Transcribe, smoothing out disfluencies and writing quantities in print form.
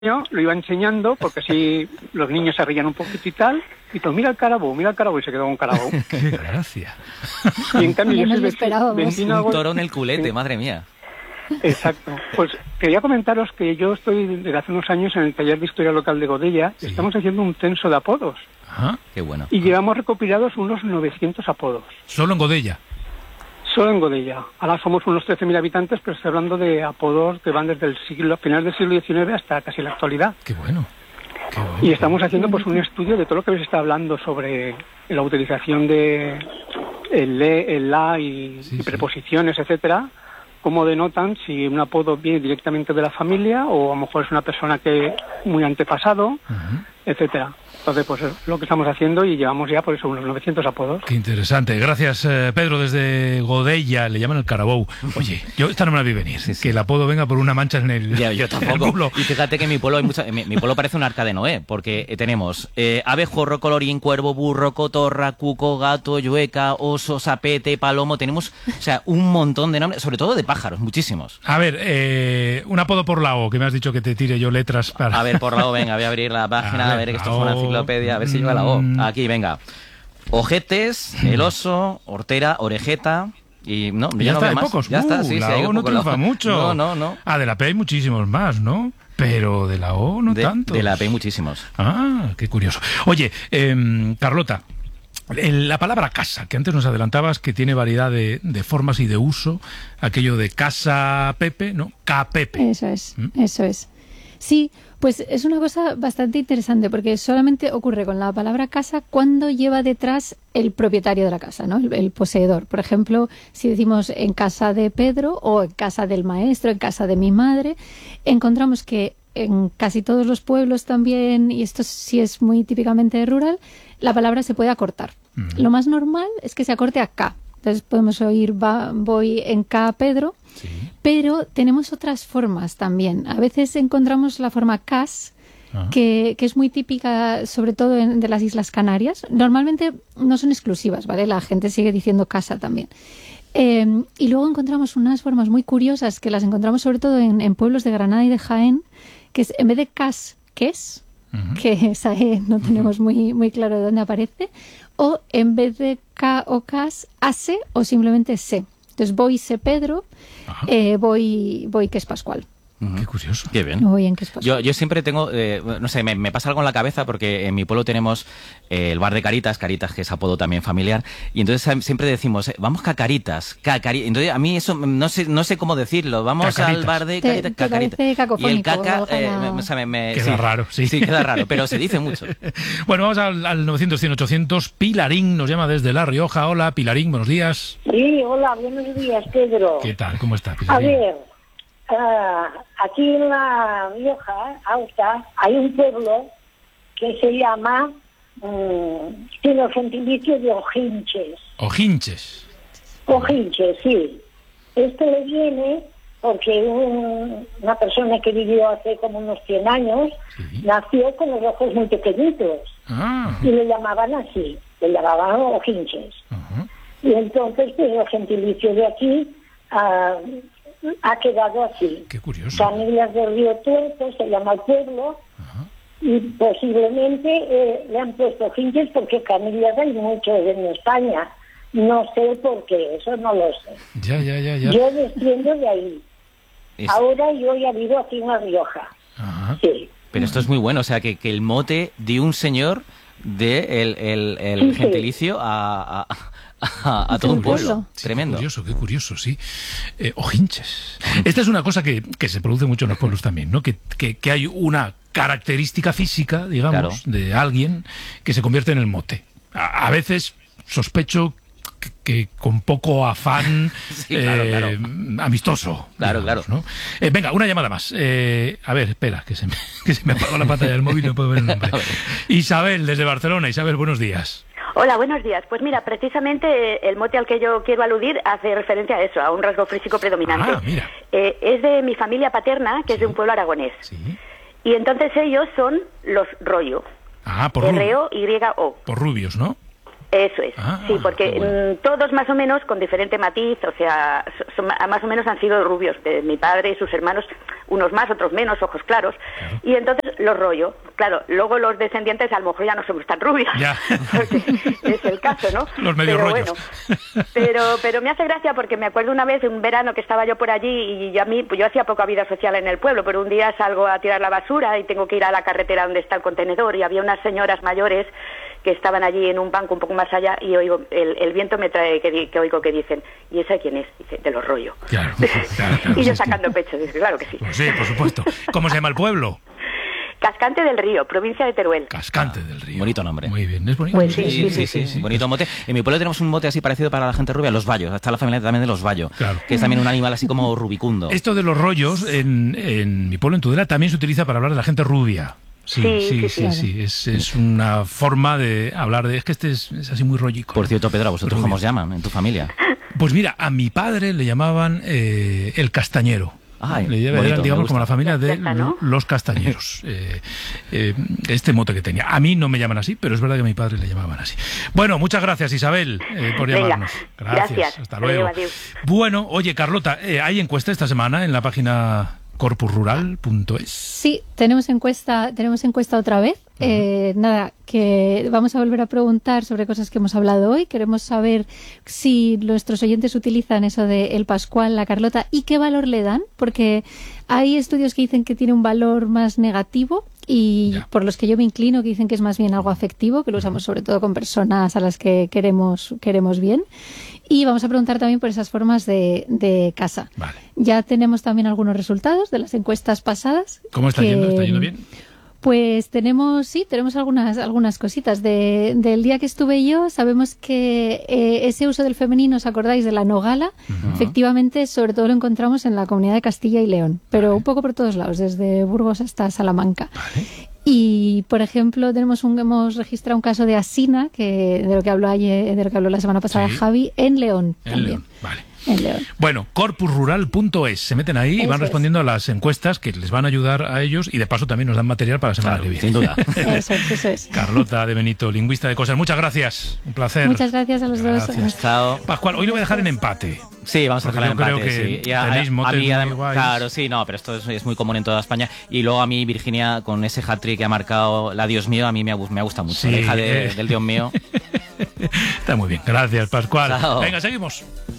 lo iba enseñando, porque así los niños se reían un poquito y tal, y todo, mira el carabú, y se quedó con carabú. ¡Qué gracia! Y en cambio yo soy vecino... Un toro en el culete, madre mía. Exacto. Pues quería comentaros que yo estoy desde hace unos años en el taller de historia local de Godella, y estamos haciendo un censo de apodos. Ajá. Qué bueno. Y llevamos recopilados unos 900 apodos. ¿Solo en Godella? Solo en Godella. Ahora somos unos 13.000 habitantes, pero estoy hablando de apodos que van desde el final del siglo XIX hasta casi la actualidad. ¡Qué bueno! Qué bueno. Y estamos haciendo pues un estudio de todo lo que habéis estado hablando sobre la utilización de el le, el la y preposiciones, etcétera, cómo denotan si un apodo viene directamente de la familia o a lo mejor es una persona que muy antepasado, etcétera. Entonces, pues es lo que estamos haciendo y llevamos ya por eso unos 900 apodos. Qué interesante. Gracias, Pedro, desde Godella. Le llaman el Carabou. Oye, yo esta no me la vi venir. Que el apodo venga por una mancha en el Ya, yo tampoco. Y fíjate que en mi pueblo hay mi pueblo parece un arca de Noé, porque tenemos abejorro, colorín, cuervo, burro, cotorra, cuco, gato, llueca, oso, sapete, palomo. Tenemos, o sea, un montón de nombres, sobre todo de pájaros, muchísimos. A ver, un apodo por la O, que me has dicho que te tire yo letras para... A ver, por la O, venga, voy a abrir la página, a ver que esto es una enciclopedia, a ver si lleva la O. Aquí, venga. Ojetes, el oso, hortera, orejeta... Y no, ya no está, veo hay más. pocos. Ya está, sí, la O no triunfa mucho. No. Ah, de la P hay muchísimos más, ¿no? Pero de la O no tanto. De la P hay muchísimos. Ah, qué curioso. Oye, Carlota, la palabra casa, que antes nos adelantabas que tiene variedad de formas y de uso, aquello de casa Pepe, ¿no? Capepe. Eso es, eso es. Sí, pues es una cosa bastante interesante porque solamente ocurre con la palabra casa cuando lleva detrás el propietario de la casa, ¿no? El poseedor. Por ejemplo, si decimos en casa de Pedro o en casa del maestro, en casa de mi madre, encontramos que en casi todos los pueblos también, y esto sí es muy típicamente rural, la palabra se puede acortar. Lo más normal es que se acorte a K. Entonces podemos oír voy en K Pedro, pero tenemos otras formas también. A veces encontramos la forma cas, que es muy típica sobre todo de las Islas Canarias. Normalmente no son exclusivas, ¿vale? La gente sigue diciendo casa también. Y luego encontramos unas formas muy curiosas que las encontramos sobre todo en pueblos de Granada y de Jaén, que es en vez de cas, ques, que esa no tenemos muy claro de dónde aparece, o en vez de K o cas, ase o simplemente se. Entonces voy se Pedro, voy que es Pascual. Qué curioso. Qué bien. Muy bien, que es Pascual. Yo siempre tengo, no sé, me pasa algo en la cabeza porque en mi pueblo tenemos el bar de Caritas, que es apodo también familiar, y entonces siempre decimos, vamos Cacaritas. Entonces a mí eso no sé cómo decirlo, vamos Cacaritas. al bar de Caritas, Cacaritas. Y el caca, queda raro, sí. Sí, queda raro, pero se dice mucho. Bueno, vamos al 900-100-800. Pilarín nos llama desde La Rioja. Hola, Pilarín, buenos días. Sí, hola, buenos días, Pedro. ¿Qué tal? ¿Cómo está, Pilarín? A ver, aquí en La Rioja Alta hay un pueblo que se llama, tiene el gentilicio de Ojinches. Ojinches. Ojinches, sí. Esto le viene porque una persona que vivió hace como unos 100 años nació con los ojos muy pequeñitos y le llamaban así, le llamaban Ojinches. Y entonces pues el gentilicio de aquí ha quedado así. Qué curioso. Canillas del Río Tuerto se llama el pueblo y posiblemente le han puesto Ojinches porque Canillas hay muchos en España. No sé por qué, eso no lo sé. Ya. Yo desciendo de ahí. Ahora yo ya vivo aquí en La Rioja. Sí. Pero esto es muy bueno, o sea, que el mote de un señor de el gentilicio a todo un pueblo. Sí, Tremendo. Qué curioso, sí. Ojinches. Esta es una cosa que se produce mucho en los pueblos también, ¿no? Que hay una característica física, digamos, de alguien que se convierte en el mote. A veces sospecho que con poco afán amistoso. Claro. ¿No? Venga, una llamada más. A ver, espera, que se me apagó la pantalla del móvil y no puedo ver el nombre. Isabel, desde Barcelona. Isabel, buenos días. Hola, buenos días. Pues mira, precisamente el mote al que yo quiero aludir hace referencia a eso, a un rasgo físico predominante. Mira. Es de mi familia paterna, que es de un pueblo aragonés. Y entonces ellos son los Royo. Por R-O-Y-O. Por rubios, ¿no? Eso es, sí, porque todos más o menos con diferente matiz, o sea, más o menos han sido rubios, mi padre y sus hermanos, unos más, otros menos, ojos claros, y entonces los rollo. Claro, luego los descendientes a lo mejor ya no somos tan rubios, es el caso, ¿no? Los medio rollos. Bueno, pero me hace gracia porque me acuerdo una vez de un verano que estaba yo por allí y yo hacía poca vida social en el pueblo, pero un día salgo a tirar la basura y tengo que ir a la carretera donde está el contenedor y había unas señoras mayores que estaban allí en un banco un poco más allá y oigo, el viento me trae que oigo que dicen, ¿y esa quién es? Dice, de los rollos. Claro, y yo sacando pecho, dice, claro que sí. Pues sí, por supuesto. ¿Cómo se llama el pueblo? Cascante del Río, provincia de Teruel. Cascante del Río. Bonito nombre. Muy bien, es bonito. Pues sí. Bonito mote. En mi pueblo tenemos un mote así parecido para la gente rubia, los Bayos. Está la familia también de los Bayos, que es también un animal así como rubicundo. Esto de los rollos, en mi pueblo, en Tudela, también se utiliza para hablar de la gente rubia. Sí. Es una forma de hablar de... Es que este es así muy rollico. Por cierto, Pedro, ¿a vosotros cómo os llaman en tu familia? Pues mira, a mi padre le llamaban el castañero. Eran, digamos, como la familia de los castañeros. Este mote que tenía. A mí no me llaman así, pero es verdad que a mi padre le llamaban así. Bueno, muchas gracias, Isabel, por llamarnos. Gracias. Hasta luego. Adiós. Bueno, oye, Carlota, ¿hay encuesta esta semana en la página corpusrural.es? Sí, tenemos encuesta otra vez. Nada, que vamos a volver a preguntar sobre cosas que hemos hablado hoy. Queremos saber si nuestros oyentes utilizan eso de el Pascual, la Carlota, y qué valor le dan, porque hay estudios que dicen que tiene un valor más negativo y por los que yo me inclino, que dicen que es más bien algo afectivo, que lo usamos sobre todo con personas a las que queremos bien. Y vamos a preguntar también por esas formas de casa. Vale. Ya tenemos también algunos resultados de las encuestas pasadas. ¿Cómo está yendo? ¿Está yendo bien? Pues tenemos algunas cositas. Del día que estuve yo, sabemos que ese uso del femenino, ¿os acordáis de la nogala? Efectivamente, sobre todo lo encontramos en la comunidad de Castilla y León, pero un poco por todos lados, desde Burgos hasta Salamanca. Vale. Y, por ejemplo, hemos registrado un caso de asina, de lo que habló la semana pasada Javi, en León también. León, vale. En León. Bueno, corpusrural.es, se meten ahí y van respondiendo a las encuestas que les van a ayudar a ellos y de paso también nos dan material para la semana que viene. Sin duda. Eso es. Carlota de Benito, lingüista de cosas, muchas gracias, un placer. Muchas gracias a los dos. Chao. Pascual, hoy lo voy a dejar en empate. Sí, vamos a dejar en empate. Creo que sí. tenéis motes muy guays. Claro, sí, no, pero esto es muy común en toda España. Y luego a mí, Virginia, con ese hat-trick que ha marcado la Dios mío, a mí me gusta mucho. Sí, la hija del Dios mío. Está muy bien, gracias, Pascual. Chao. Venga, seguimos.